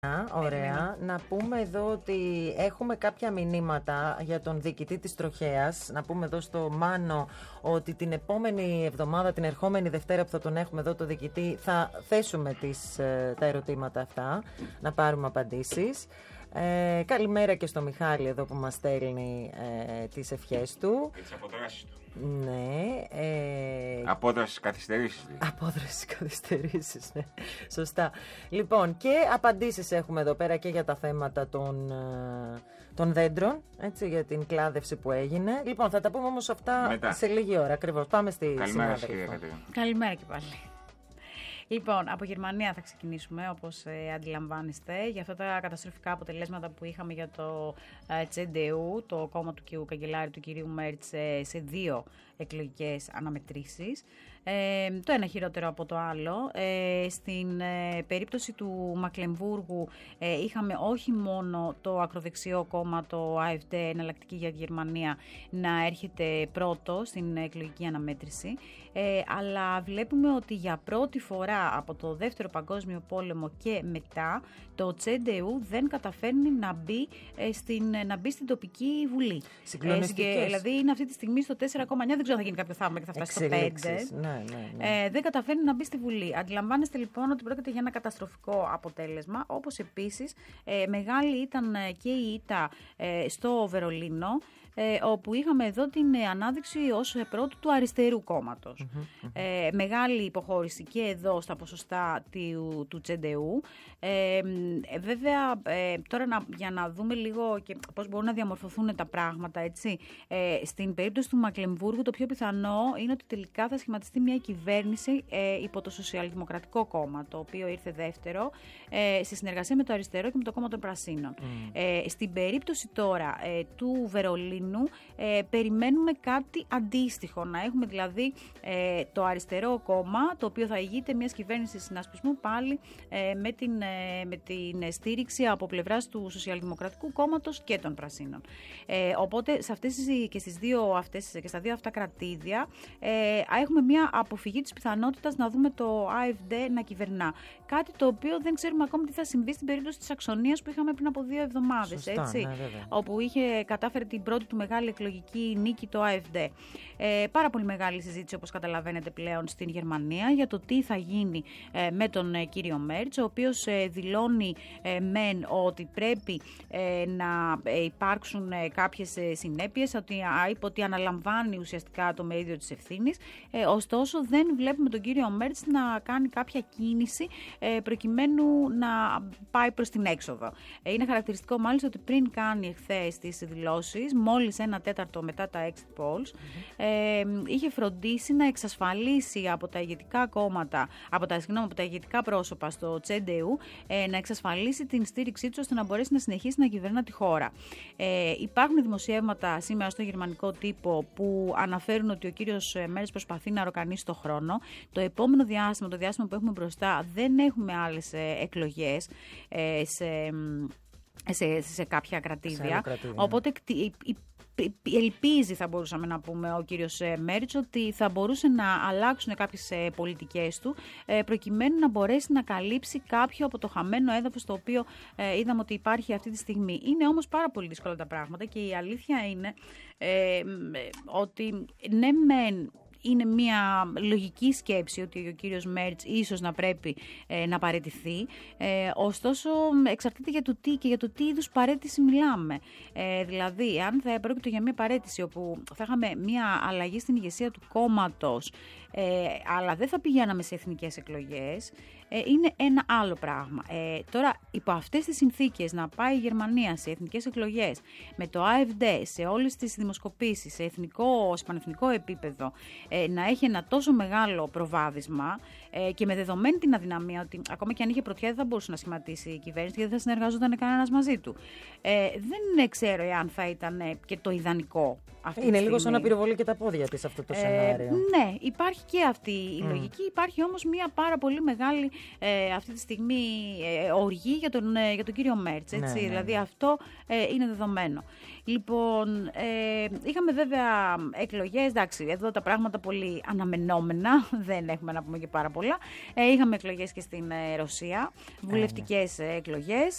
Ωραία. Να πούμε εδώ ότι έχουμε κάποια μηνύματα για τον διοικητή της Τροχέας. Να πούμε εδώ στο Μάνο ότι την επόμενη εβδομάδα, την ερχόμενη Δευτέρα που θα τον έχουμε εδώ το διοικητή, θα θέσουμε τα ερωτήματα αυτά, να πάρουμε απαντήσεις. Καλημέρα και στο Μιχάλη εδώ που μας στέλνει τις ευχές του. Και τις αποδράσεις του. Ναι. Απόδρασεις καθυστερήσεις. Απόδρασεις καθυστερήσεις, ναι. Σωστά. Λοιπόν, και απαντήσεις έχουμε εδώ πέρα και για τα θέματα των δέντρων, έτσι, για την κλάδευση που έγινε. Λοιπόν, θα τα πούμε όμως αυτά μετά, σε λίγη ώρα ακριβώς. Πάμε στη συνάδελφο. Καλημέρα και πάλι. Λοιπόν, από Γερμανία θα ξεκινήσουμε, όπως αντιλαμβάνεστε, για αυτά τα καταστροφικά αποτελέσματα που είχαμε για το CDU, το κόμμα του καγκελάρη του κυρίου Μέρτς, σε 2 εκλογικές αναμετρήσεις. Το ένα χειρότερο από το άλλο. Στην περίπτωση του Μακλεμβούργου είχαμε όχι μόνο το ακροδεξιό κόμμα, το AfD, Εναλλακτική για τη Γερμανία, να έρχεται πρώτο στην εκλογική αναμέτρηση, αλλά βλέπουμε ότι για πρώτη φορά από το Δεύτερο Παγκόσμιο Πόλεμο και μετά το CDU δεν καταφέρνει να μπει στην τοπική βουλή. Δηλαδή είναι αυτή τη στιγμή στο 4,9, δεν ξέρω αν θα γίνει κάποιο θαύμα και θα φτάσει στο 5. Ναι. Δεν καταφέρνει να μπει στη Βουλή. Αντιλαμβάνεστε λοιπόν ότι πρόκειται για ένα καταστροφικό αποτέλεσμα, όπως επίσης μεγάλη ήταν και η ήττα στο Βερολίνο, όπου είχαμε εδώ την ανάδειξη ως πρώτου του αριστερού κόμματος. Μεγάλη υποχώρηση και εδώ στα ποσοστά του CDU. Βέβαια, τώρα για να δούμε λίγο και πώς μπορούν να διαμορφωθούν τα πράγματα, έτσι. Στην περίπτωση του Μακλεμβούργου το πιο πιθανό είναι ότι τελικά θα σχηματιστεί μια κυβέρνηση υπό το Σοσιαλδημοκρατικό Κόμμα, το οποίο ήρθε δεύτερο, σε συνεργασία με το αριστερό και με το Κόμμα των Πρασίνων. Στην περίπτωση τώρα του Βερολίνου, περιμένουμε κάτι αντίστοιχο. Να έχουμε δηλαδή το αριστερό κόμμα, το οποίο θα ηγείται μιας κυβέρνησης συνασπισμού πάλι με την στήριξη από πλευράς του Σοσιαλδημοκρατικού Κόμματος και των Πρασίνων. Οπότε σε αυτές και στα δύο αυτά κρατήδια έχουμε μια αποφυγή της πιθανότητας να δούμε το AfD να κυβερνά. Κάτι το οποίο δεν ξέρουμε ακόμη τι θα συμβεί στην περίπτωση της Σαξονίας που είχαμε πριν από 2 εβδομάδες. Έτσι, ναι, όπου είχε κατάφερε την πρώτη του μεγάλη εκλογική νίκη το AfD. Πάρα πολύ μεγάλη συζήτηση, όπως καταλαβαίνετε πλέον, στην Γερμανία για το τι θα γίνει με τον κύριο Μέρτς, ο οποίος δηλώνει μεν ότι πρέπει να υπάρξουν κάποιες συνέπειες, ότι αναλαμβάνει ουσιαστικά το μερίδιο της ευθύνης. Ωστόσο δεν βλέπουμε τον κύριο Μέρτς να κάνει κάποια κίνηση προκειμένου να πάει προς την έξοδο. Είναι χαρακτηριστικό μάλιστα ότι πριν κάνει εχθές τις δηλώσεις, μόλις 1/4 μετά τα exit polls, είχε φροντίσει να εξασφαλίσει από τα ηγετικά κόμματα, από τα ηγετικά πρόσωπα στο CDU, να εξασφαλίσει την στήριξή του ώστε να μπορέσει να συνεχίσει να κυβερνά τη χώρα. Υπάρχουν δημοσιεύματα σήμερα στο γερμανικό τύπο που αναφέρουν ότι ο κύριος Μέρτς προσπαθεί να ροκανίσει το χρόνο. Το επόμενο διάστημα, το διάστημα που έχουμε μπροστά, δεν έχουμε άλλες εκλογές σε κάποια κρατήδια. Οπότε ελπίζει, θα μπορούσαμε να πούμε, ο κύριος Μέρτς ότι θα μπορούσε να αλλάξουν κάποιες πολιτικές του προκειμένου να μπορέσει να καλύψει κάποιο από το χαμένο έδαφος το οποίο είδαμε ότι υπάρχει αυτή τη στιγμή. Είναι όμως πάρα πολύ δύσκολα τα πράγματα και η αλήθεια είναι ότι ναι μεν είναι μια λογική σκέψη ότι ο κύριος Μέρτς ίσως να πρέπει να παραιτηθεί, ωστόσο εξαρτάται για το τι είδους παραίτηση μιλάμε. Δηλαδή, αν θα πρόκειται για μια παραίτηση όπου θα είχαμε μια αλλαγή στην ηγεσία του κόμματος, αλλά δεν θα πηγαίναμε σε εθνικές εκλογές, είναι ένα άλλο πράγμα. Τώρα, υπό αυτές τις συνθήκες να πάει η Γερμανία σε εθνικές εκλογές με το AfD σε όλες τις δημοσκοπήσεις, σε πανεθνικό επίπεδο, να έχει ένα τόσο μεγάλο προβάδισμα και με δεδομένη την αδυναμία ότι ακόμα και αν είχε πρωτιά δεν θα μπορούσε να σχηματίσει η κυβέρνηση γιατί δεν θα συνεργαζόταν κανένας μαζί του. Δεν ξέρω εάν θα ήταν και το ιδανικό. Είναι λίγο σαν να πυροβολεί και τα πόδια της αυτό το σενάριο. Ναι, υπάρχει και αυτή η λογική. Υπάρχει όμως μια πάρα πολύ μεγάλη αυτή τη στιγμή οργή για τον κύριο Μέρτς. Ναι. Δηλαδή αυτό είναι δεδομένο. Λοιπόν, είχαμε βέβαια εκλογές, εντάξει, εδώ τα πράγματα πολύ αναμενόμενα, δεν έχουμε να πούμε και πάρα πολλά. Είχαμε εκλογές και στην Ρωσία, βουλευτικές εκλογές.